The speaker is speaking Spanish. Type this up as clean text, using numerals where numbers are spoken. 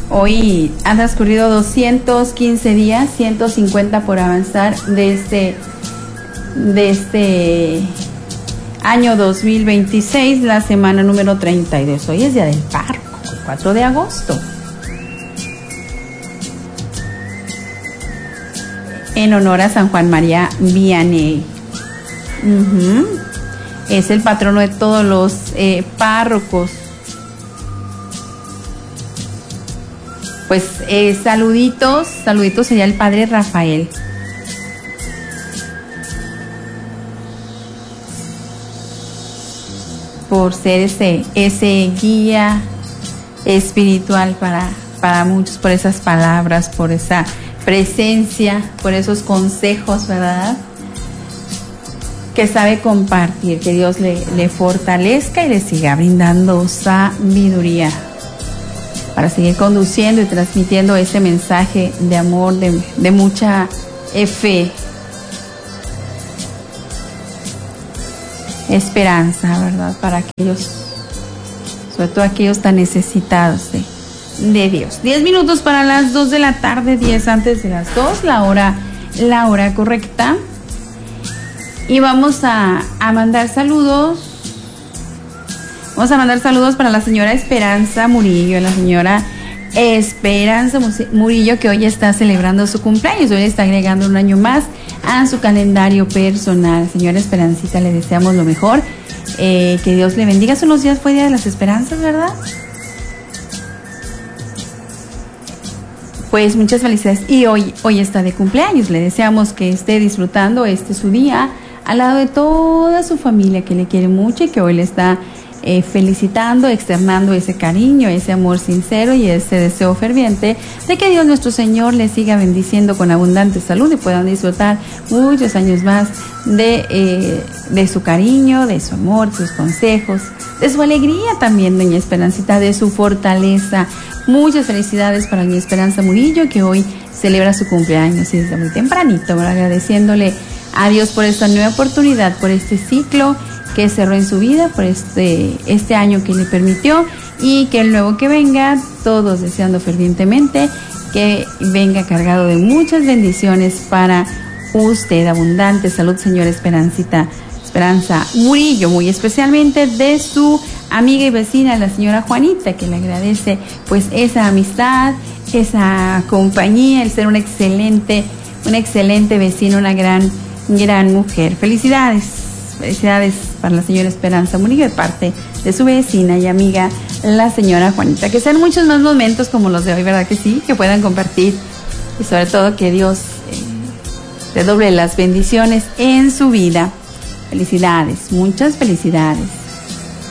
Hoy han transcurrido 215 días, 150 por avanzar de este año 2026, la semana número 32. Hoy es Día del Párroco, el 4 de agosto. En honor a San Juan María Vianney. Es el patrono de todos los párrocos. Pues saluditos allá al padre Rafael. Por ser ese guía espiritual para muchos, por esas palabras, por esa presencia, por esos consejos, ¿verdad? Que sabe compartir, que Dios le fortalezca y le siga brindando sabiduría para seguir conduciendo y transmitiendo ese mensaje de amor, de mucha fe, esperanza, ¿verdad? Para aquellos, sobre todo aquellos tan necesitados de Dios. 10 minutos para las 2 de la tarde, 10 antes de las 2, la hora correcta. Y vamos a mandar saludos. Vamos a mandar saludos para la señora Esperanza Murillo, la señora Esperanza Murillo, que hoy está celebrando su cumpleaños, hoy está agregando un año más a su calendario personal. Señora Esperancita, le deseamos lo mejor, que Dios le bendiga. Hace unos días fue Día de las Esperanzas, ¿verdad? Pues muchas felicidades. Y hoy está de cumpleaños, le deseamos que esté disfrutando su día al lado de toda su familia que le quiere mucho y que hoy le está felicitando, externando ese cariño, ese amor sincero y ese deseo ferviente de que Dios nuestro Señor le siga bendiciendo con abundante salud y puedan disfrutar muchos años más de su cariño, de su amor, de sus consejos, de su alegría también, doña Esperancita, de su fortaleza. Muchas felicidades para doña Esperanza Murillo, que hoy celebra su cumpleaños y desde muy tempranito, agradeciéndole a Dios por esta nueva oportunidad, por este ciclo que cerró en su vida, por este año que le permitió, y que el nuevo que venga, todos deseando fervientemente que venga cargado de muchas bendiciones para usted. Abundante salud, señora Esperanza Murillo, muy especialmente de su amiga y vecina, la señora Juanita, que le agradece pues esa amistad, esa compañía, el ser una excelente vecina, una gran mujer. Felicidades para la señora Esperanza Murillo de parte de su vecina y amiga, la señora Juanita. Que sean muchos más momentos como los de hoy, ¿verdad que sí? Que puedan compartir y sobre todo que Dios redoble las bendiciones en su vida. Felicidades, muchas felicidades.